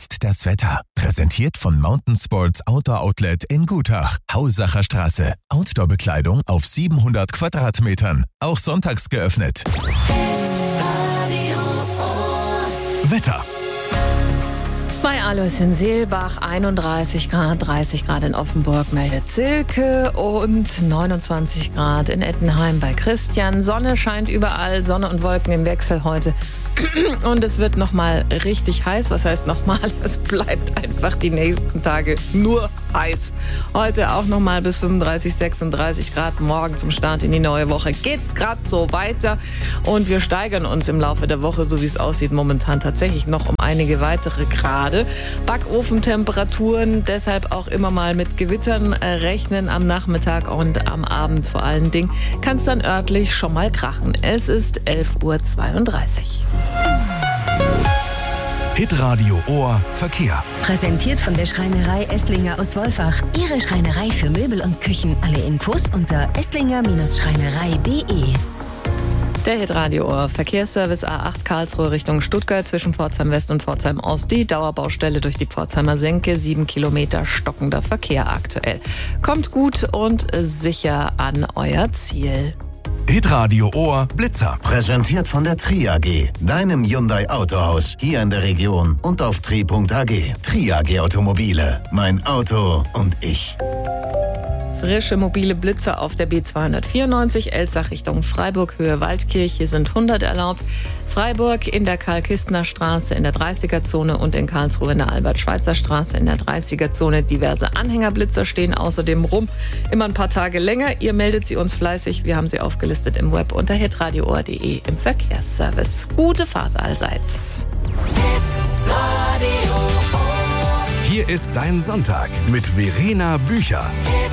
jetzt das Wetter. Präsentiert von Mountain Sports Outdoor Outlet in Gutach. Hausacher Straße. Outdoor-Bekleidung auf 700 Quadratmetern. Auch sonntags geöffnet. Wetter. Bei Alois in Seelbach 31 Grad, 30 Grad in Offenburg meldet Silke und 29 Grad in Ettenheim bei Christian. Sonne scheint überall, Sonne und Wolken im Wechsel heute. Und es wird nochmal richtig heiß. Was heißt nochmal? Es bleibt einfach die nächsten Tage nur heiß. Heute auch nochmal bis 35, 36 Grad. Morgen zum Start in die neue Woche geht's gerade so weiter. Und wir steigern uns im Laufe der Woche, so wie es aussieht, momentan tatsächlich noch um einige weitere Grade. Backofentemperaturen, deshalb auch immer mal mit Gewittern rechnen am Nachmittag und am Abend vor allen Dingen. Kann es dann örtlich schon mal krachen. Es ist 11:32 Uhr. Hitradio Ohr Verkehr. Präsentiert von der Schreinerei Esslinger aus Wolfach. Ihre Schreinerei für Möbel und Küchen. Alle Infos unter esslinger-schreinerei.de. Der Hitradio Ohr Verkehrsservice A8 Karlsruhe Richtung Stuttgart zwischen Pforzheim West und Pforzheim Ost. Die Dauerbaustelle durch die Pforzheimer Senke. 7 Kilometer stockender Verkehr aktuell. Kommt gut und sicher an euer Ziel. Hitradio Ohr Blitzer. Präsentiert von der Tri AG, deinem Hyundai Autohaus, hier in der Region und auf tri.ag. Tri AG Automobile, mein Auto und ich. Frische mobile Blitzer auf der B294 Elzach Richtung Freiburg, Höhe Waldkirche sind 100 erlaubt. Freiburg in der Karl-Kistner-Straße in der 30er-Zone und in Karlsruhe in der Albert-Schweitzer-Straße in der 30er-Zone. Diverse Anhängerblitzer stehen außerdem rum. Immer ein paar Tage länger. Ihr meldet sie uns fleißig. Wir haben sie aufgelistet im Web unter hitradioohr.de im Verkehrsservice. Gute Fahrt allseits. Hier ist dein Sonntag mit Verena Bücher.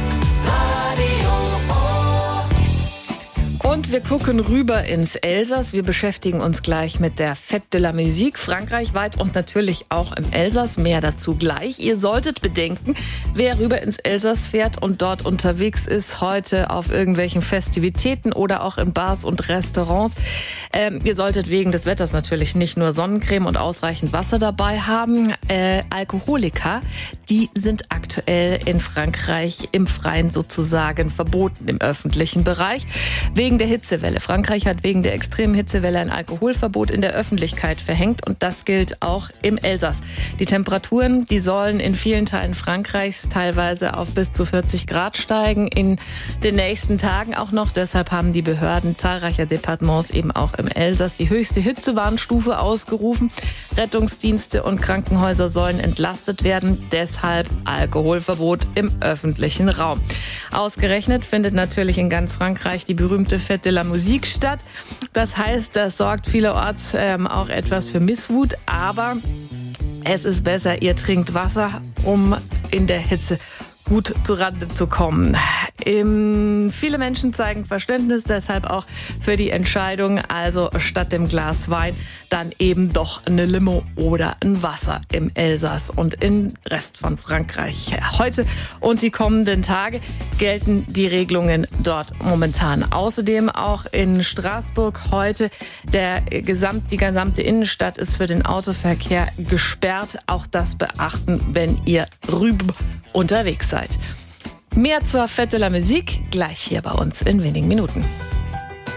Und wir gucken rüber ins Elsass. Wir beschäftigen uns gleich mit der Fête de la Musique, frankreichweit und natürlich auch im Elsass. Mehr dazu gleich. Ihr solltet bedenken, wer rüber ins Elsass fährt und dort unterwegs ist, heute auf irgendwelchen Festivitäten oder auch in Bars und Restaurants. Ihr solltet wegen des Wetters natürlich nicht nur Sonnencreme und ausreichend Wasser dabei haben. Alkoholiker, die sind aktuell in Frankreich im Freien sozusagen verboten im öffentlichen Bereich. Wegen der Hitzewelle. Frankreich hat wegen der extremen Hitzewelle ein Alkoholverbot in der Öffentlichkeit verhängt und das gilt auch im Elsass. Die Temperaturen, die sollen in vielen Teilen Frankreichs teilweise auf bis zu 40 Grad steigen in den nächsten Tagen auch noch. Deshalb haben die Behörden zahlreicher Departements eben auch im Elsass die höchste Hitzewarnstufe ausgerufen. Rettungsdienste und Krankenhäuser sollen entlastet werden. Deshalb Alkoholverbot im öffentlichen Raum. Ausgerechnet findet natürlich in ganz Frankreich die berühmte Fête de la Musique statt. Das heißt, das sorgt vielerorts auch etwas für Missmut, aber es ist besser, ihr trinkt Wasser, um in der Hitze gut zurande zu kommen. Viele Menschen zeigen Verständnis deshalb auch für die Entscheidung, also statt dem Glas Wein dann eben doch eine Limo oder ein Wasser im Elsass und im Rest von Frankreich. Heute und die kommenden Tage gelten die Regelungen dort momentan. Außerdem auch in Straßburg heute die gesamte Innenstadt ist für den Autoverkehr gesperrt. Auch das beachten, wenn ihr rüber unterwegs seid. Mehr zur Fête de la Musique gleich hier bei uns in wenigen Minuten.